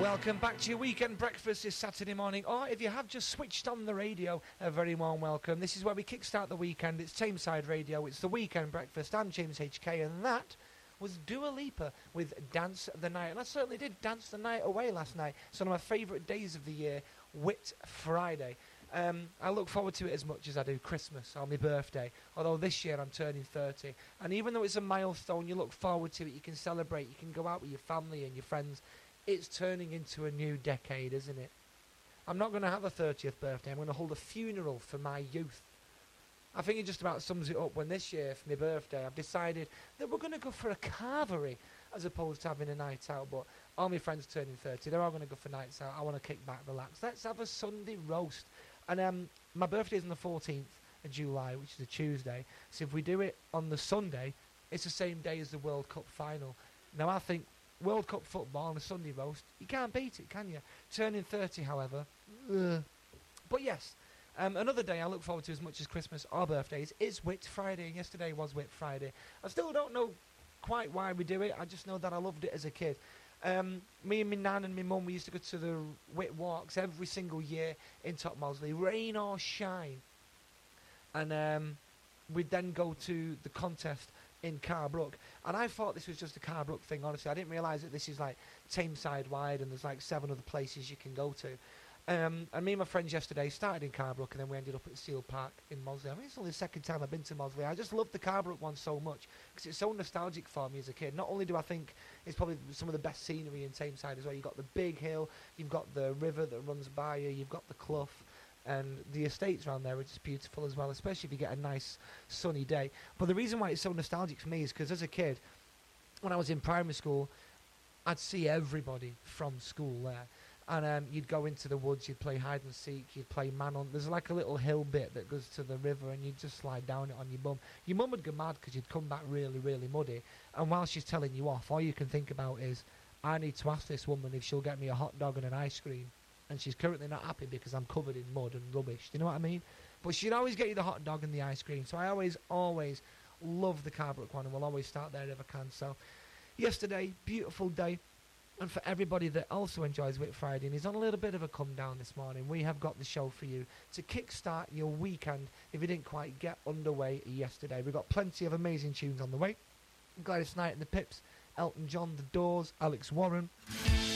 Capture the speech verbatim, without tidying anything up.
Welcome back to your weekend breakfast this Saturday morning, or if you have just switched on the radio, a very warm welcome. This is where we kickstart the weekend. It's Tameside Radio, it's the weekend breakfast. I'm James H K, and that was Dua Lipa with Dance the Night. And I certainly did dance the night away last night. It's one of my favourite days of the year, Whit Friday. Um, I look forward to it as much as I do Christmas or my birthday, although this year I'm turning thirty. And even though it's a milestone, you look forward to it, you can celebrate, you can go out with your family and your friends. It's turning into a new decade, isn't it? I'm not going to have a thirtieth birthday. I'm going to hold a funeral for my youth. I think it just about sums it up when this year, for my birthday, I've decided that we're going to go for a carvery as opposed to having a night out. But all my friends turning thirty, they're all going to go for nights out. I want to kick back, relax. Let's have a Sunday roast. And um, my birthday is on the fourteenth of July, which is a Tuesday. So if we do it on the Sunday, it's the same day as the World Cup final. Now, I think World Cup football on a Sunday roast, you can't beat it, can you? Turning thirty, however. Ugh. But yes, um, another day I look forward to as much as Christmas or birthdays is Whit Friday, and yesterday was Whit Friday. I still don't know quite why we do it, I just know that I loved it as a kid. Um, me and my nan and my mum, we used to go to the Whit Walks every single year in Top Mosley, rain or shine. And um, we'd then go to the contest in Carbrook, and I thought this was just a Carbrook thing, honestly. I didn't realise that this is like Tameside wide and there's like seven other places you can go to. Um, and me and my friends yesterday started in Carbrook, and then we ended up at Seal Park in Mosley. I mean, it's only the second time I've been to Mosley. I just love the Carbrook one so much because it's so nostalgic for me as a kid. Not only do I think it's probably some of the best scenery in Tameside as well. You've got the big hill, you've got the river that runs by you, you've got the clough, and the estates around there are just beautiful as well, especially if you get a nice sunny day. But the reason why it's so nostalgic for me is because as a kid, when I was in primary school, I'd see everybody from school there. And um, you'd go into the woods, you'd play hide and seek, you'd play manhunt. There's like a little hill bit that goes to the river, and you'd just slide down it on your mum. Your mum would go mad because you'd come back really, really muddy. And while she's telling you off, all you can think about is, I need to ask this woman if she'll get me a hot dog and an ice cream. And she's currently not happy because I'm covered in mud and rubbish. Do you know what I mean? But she'd always get you the hot dog and the ice cream. So I always, always love the Carbrook one, and we'll always start there if I can. So yesterday, beautiful day. And for everybody that also enjoys Whit Friday and is on a little bit of a come down this morning, we have got the show for you to kickstart your weekend if you didn't quite get underway yesterday. We've got plenty of amazing tunes on the way. Gladys Knight and the Pips, Elton John, The Doors, Alex Warren.